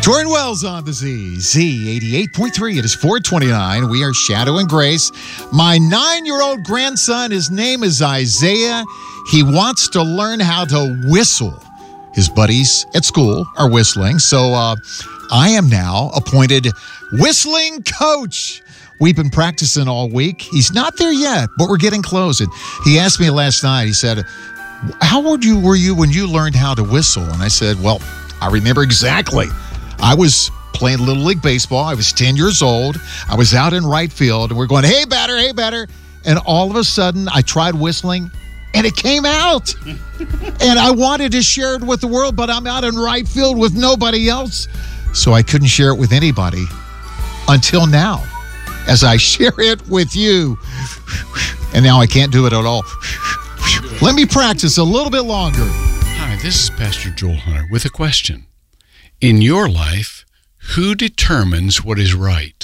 Jordan Wells on the Z88.3. It is 4:29. We are Shadow and Grace. My 9-year-old grandson, his name is Isaiah. He wants to learn how to whistle. His buddies at school are whistling, so I am now appointed whistling coach. We've been practicing all week. He's not there yet, but we're getting close. And he asked me last night, he said, how old were you when you learned how to whistle? And I said, well, I remember exactly. I was playing Little League Baseball. I was 10 years old. I was out in right field, and we're going, hey, batter, hey, batter. And all of a sudden, I tried whistling, and it came out. And I wanted to share it with the world, but I'm out in right field with nobody else. So I couldn't share it with anybody until now, as I share it with you. And now I can't do it at all. Let me practice a little bit longer. Hi, this is Pastor Joel Hunter with a question. In your life, who determines what is right?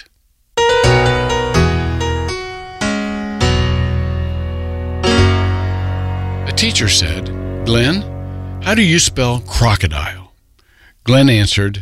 A teacher said, Glenn, how do you spell crocodile? Glenn answered,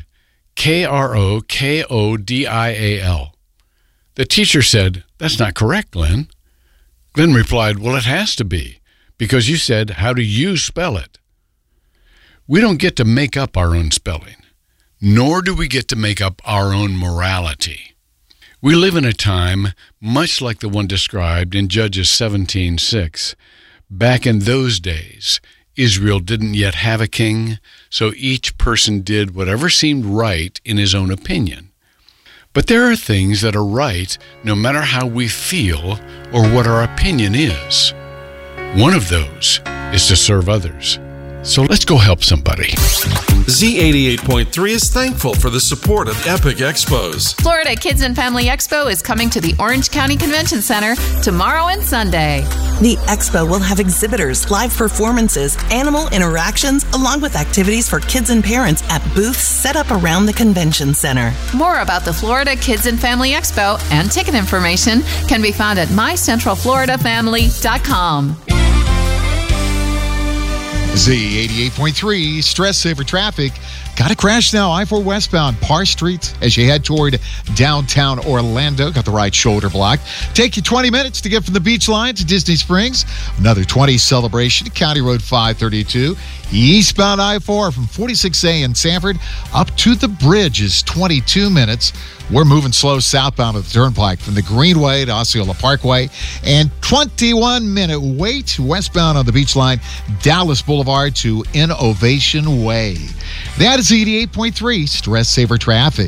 Krokodial. The teacher said, that's not correct, Glenn. Glenn replied, well, it has to be, because you said, how do you spell it? We don't get to make up our own spelling, nor do we get to make up our own morality. We live in a time much like the one described in Judges 17:6. Back in those days, Israel didn't yet have a king, so each person did whatever seemed right in his own opinion. But there are things that are right no matter how we feel or what our opinion is. One of those is to serve others. So let's go help somebody. Z88.3 is thankful for the support of Epic Expos. Florida Kids and Family Expo is coming to the Orange County Convention Center tomorrow and Sunday. The expo will have exhibitors, live performances, animal interactions, along with activities for kids and parents at booths set up around the convention center. More about the Florida Kids and Family Expo and ticket information can be found at mycentralfloridafamily.com. Z88.3, stress saver traffic. Got a crash now, I-4 westbound, Parr Street, as you head toward downtown Orlando. Got the right shoulder blocked. Take you 20 minutes to get from the beach line to Disney Springs. Another 20 celebration, County Road 532. Eastbound I-4 from 46A in Sanford up to the bridge is 22 minutes. We're moving slow southbound of the Turnpike from the Greenway to Osceola Parkway. And 21-minute wait westbound on the beach line, Dallas Boulevard to Innovation Way. That is 88.3 stress saver traffic.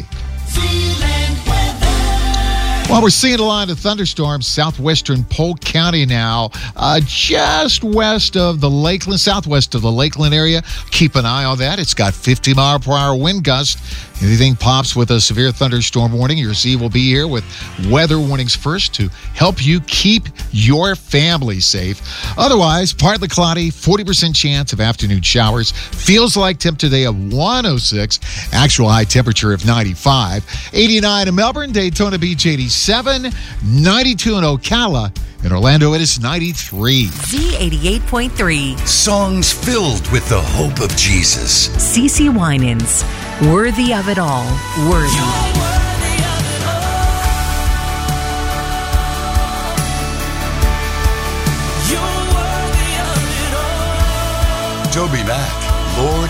Well, we're seeing a line of thunderstorms southwestern Polk County now, just west of the Lakeland, southwest of the Lakeland area. Keep an eye on that. It's got 50-mile-per-hour wind gusts. Anything pops with a severe thunderstorm warning, your Z will be here with weather warnings first to help you keep your family safe. Otherwise, partly cloudy, 40% chance of afternoon showers. Feels like temp today of 106, actual high temperature of 95. 89 in Melbourne, Daytona Beach 87, 92 in Ocala. In Orlando, it is 93. Z88.3. Songs filled with the hope of Jesus. CeCe Winans. Worthy of it all. Worthy. Toby Mac, Lord